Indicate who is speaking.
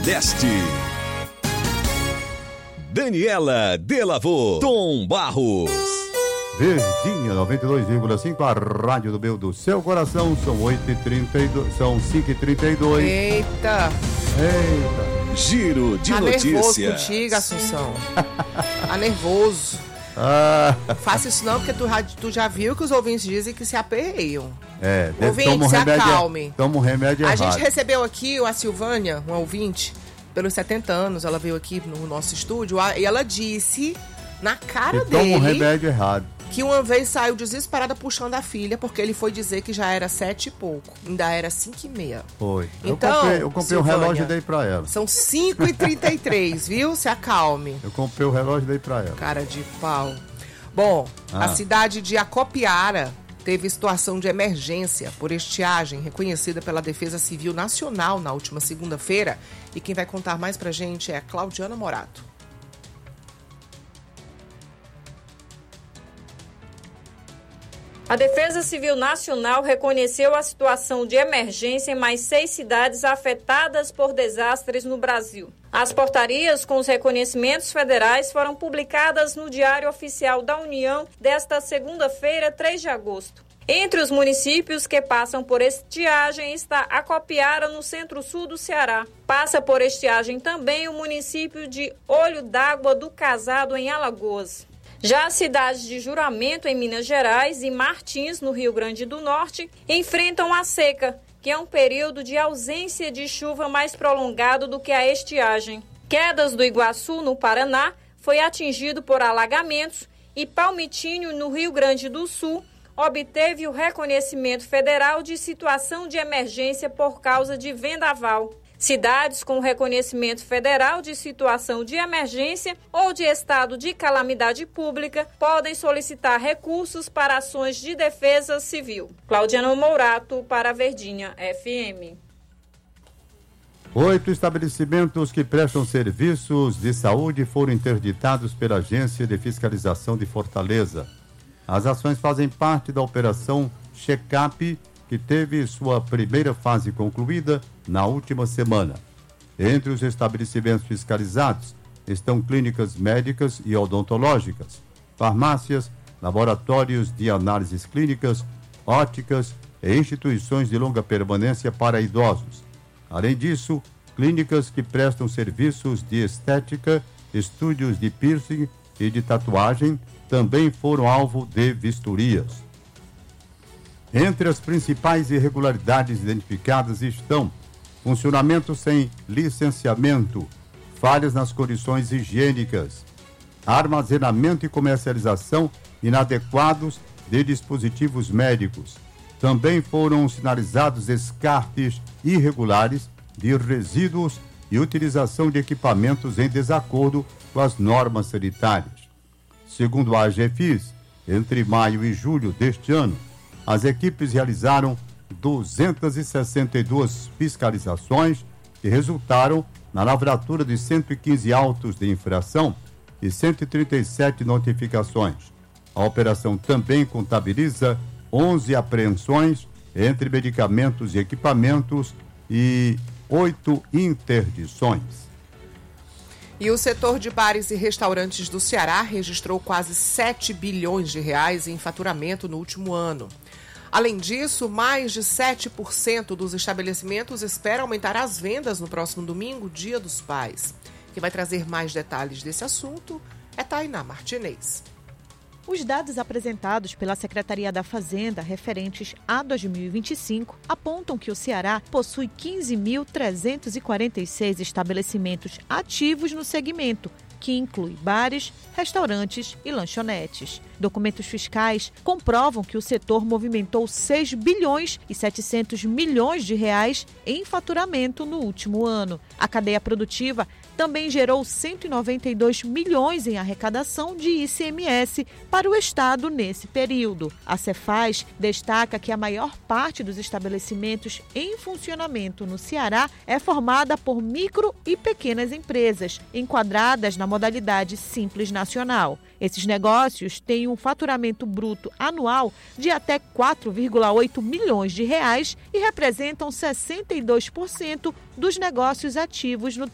Speaker 1: Nordeste. Daniela Delavô, Tom Barros.
Speaker 2: Verdinha 92,5, a rádio do meu do seu coração. São 8h32, são 5h32.
Speaker 3: Eita.
Speaker 1: Giro de
Speaker 3: tá
Speaker 1: notícias.
Speaker 3: Tá nervoso contigo, Assunção. Tá nervoso. Faça isso não, porque tu já viu que os ouvintes dizem que se aperreiam.
Speaker 2: Ouvinte,
Speaker 3: se acalme.
Speaker 2: Toma um remédio errado.
Speaker 3: A gente recebeu aqui a Silvânia, uma ouvinte, pelos 70 anos, ela veio aqui no nosso estúdio e ela disse na cara dele...
Speaker 2: Toma um remédio errado.
Speaker 3: Que uma vez saiu desesperada puxando a filha, porque ele foi dizer que já era 7 e pouco. Ainda era 5h30.
Speaker 2: Foi.
Speaker 3: Então,
Speaker 2: eu comprei um relógio e dei pra ela.
Speaker 3: São 5h33, viu? Se acalme.
Speaker 2: Eu comprei o relógio e dei pra ela.
Speaker 3: Cara de pau. Bom, a cidade de Acopiara teve situação de emergência por estiagem reconhecida pela Defesa Civil Nacional na última segunda-feira. E quem vai contar mais pra gente é a Claudiana Morato.
Speaker 4: A Defesa Civil Nacional reconheceu a situação de emergência em mais 6 cidades afetadas por desastres no Brasil. As portarias com os reconhecimentos federais foram publicadas no Diário Oficial da União desta segunda-feira, 3 de agosto. Entre os municípios que passam por estiagem está Acopiara, no centro-sul do Ceará. Passa por estiagem também o município de Olho d'Água do Casado, em Alagoas. Já as cidades de Juramento, em Minas Gerais, e Martins, no Rio Grande do Norte, enfrentam a seca, que é um período de ausência de chuva mais prolongado do que a estiagem. Quedas do Iguaçu, no Paraná, foi atingido por alagamentos e Palmitinho, no Rio Grande do Sul, obteve o reconhecimento federal de situação de emergência por causa de vendaval. Cidades com reconhecimento federal de situação de emergência ou de estado de calamidade pública podem solicitar recursos para ações de defesa civil. Claudiana Mourato, para a Verdinha FM.
Speaker 2: 8 estabelecimentos que prestam serviços de saúde foram interditados pela Agência de Fiscalização de Fortaleza. As ações fazem parte da Operação Check-up, que teve sua primeira fase concluída na última semana. Entre os estabelecimentos fiscalizados estão clínicas médicas e odontológicas, farmácias, laboratórios de análises clínicas, óticas e instituições de longa permanência para idosos. Além disso, clínicas que prestam serviços de estética, estúdios de piercing e de tatuagem também foram alvo de vistorias. Entre as principais irregularidades identificadas estão funcionamento sem licenciamento, falhas nas condições higiênicas, armazenamento e comercialização inadequados de dispositivos médicos. Também foram sinalizados descartes irregulares de resíduos e utilização de equipamentos em desacordo com as normas sanitárias. Segundo a AGFIS, entre maio e julho deste ano, as equipes realizaram 262 fiscalizações que resultaram na lavratura de 115 autos de infração e 137 notificações. A operação também contabiliza 11 apreensões entre medicamentos e equipamentos e 8 interdições.
Speaker 3: E o setor de bares e restaurantes do Ceará registrou quase 7 bilhões de reais em faturamento no último ano. Além disso, mais de 7% dos estabelecimentos esperam aumentar as vendas no próximo domingo, Dia dos Pais. Quem vai trazer mais detalhes desse assunto é Tainá Martinez.
Speaker 5: Os dados apresentados pela Secretaria da Fazenda referentes a 2025 apontam que o Ceará possui 15.346 estabelecimentos ativos no segmento, que inclui bares, restaurantes e lanchonetes. Documentos fiscais comprovam que o setor movimentou 6 bilhões e 700 milhões de reais em faturamento no último ano. A cadeia produtiva também gerou 192 milhões em arrecadação de ICMS para o Estado nesse período. A Cefaz destaca que a maior parte dos estabelecimentos em funcionamento no Ceará é formada por micro e pequenas empresas, enquadradas na modalidade Simples Nacional. Esses negócios têm um faturamento bruto anual de até 4,8 milhões de reais e representam 62% dos negócios ativos no